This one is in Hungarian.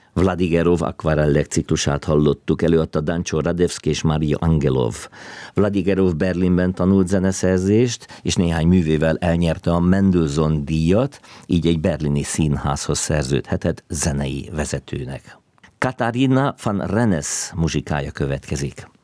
Vladigerov akvarellek ciklusát hallottuk, előadta Dancsó Radevszky és Mária Angelov. Vladigerov Berlinben tanult zeneszerzést, és néhány művével elnyerte a Mendelssohn díjat, így egy berlini színházhoz szerződhetett zenei vezetőnek. Katharina van Rennes muzsikája következik.